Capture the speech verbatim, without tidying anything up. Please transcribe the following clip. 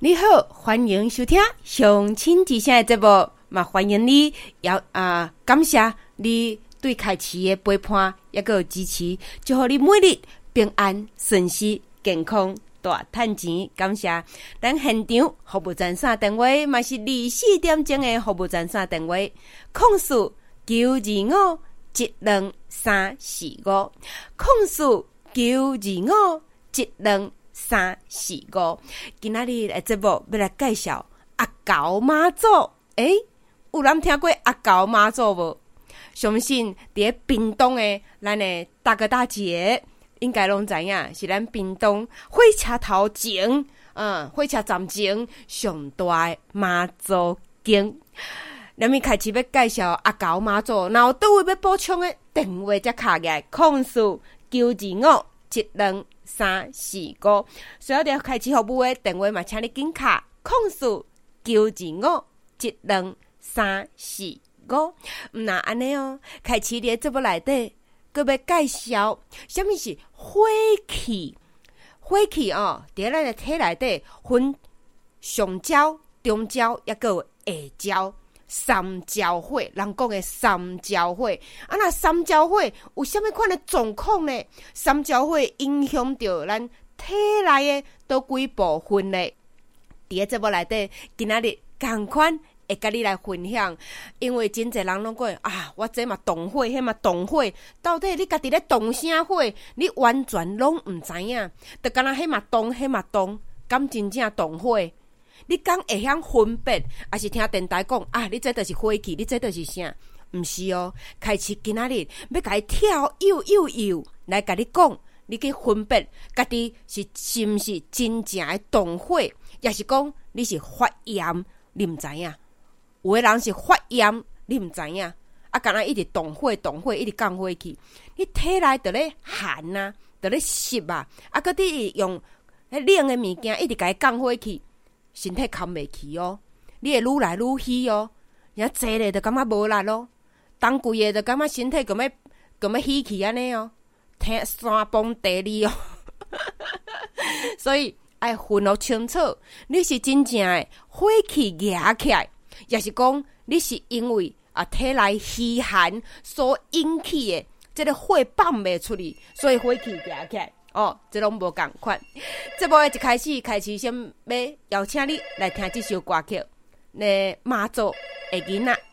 你好，欢迎收听相亲之声的节目，嘛欢迎你要啊、呃，感谢你对开市的陪伴，也个支持，祝福你每日平安顺遂、健康大赚钱。感谢咱现场服务专线电话，嘛是二十四点钟的服务专线电话，控诉九二五一两三四五，控诉九二五一两三四五。今仔日的节目要来介绍阿猴妈祖。诶，有人听过阿猴妈祖无？相信伫屏东的咱的大哥大姐应该拢知影，是咱屏东火车头前，嗯，火车站前上大的妈祖经。咱们开始要介绍阿猴妈祖，然后倒位要补充的电话才卡起来，控诉九二五一两三四五。所有的开始服务的电话嘛，请你紧卡控诉九二五一两三四五。毋那安尼哦，开始伫节目内底，佮要介绍什么是火气。火气哦，伫咱的体内底分上焦、中焦，也个有下焦。三焦火，人讲的三焦火，啊那三焦火有啥物款的状况呢？三焦火影响到咱体内的倒几部分呢？伫个节目内底，今仔日同款会甲你来分享，因为真侪人拢讲啊，我这嘛动火，迄嘛动火，到底你家己咧动啥火？你完全拢毋知影，就敢若迄嘛动，迄嘛动，敢真正动火？你敢会晓分辨，还是听电台讲啊？你这就是火气，你这就是啥？毋是哦。开始今仔日要甲你跳悠悠悠来甲你讲，你去分辨家己是是毋是真正的动火，也是讲你是发炎，你毋知影。有的人是发炎，你毋知影。啊，敢若一直动火动火，一直降火气，你体内就咧寒啊，就咧湿啊，啊，搁你用迄冷的物件一直甲伊降火气。身体扛袂起哦，你会愈来愈虚哦，然后坐咧就感觉无力咯，当规个就感觉身体咁要咁要虚气安尼哦，听山崩地裂哦，所以爱分得清楚，你是真正的火气压起来，也是讲你是因为啊体内虚寒所引起的，这个火放袂出去，所以火气压起来。哦，这拢无共款。节目的一开始，开始先要邀请你来听这首歌曲，那妈祖的囡仔。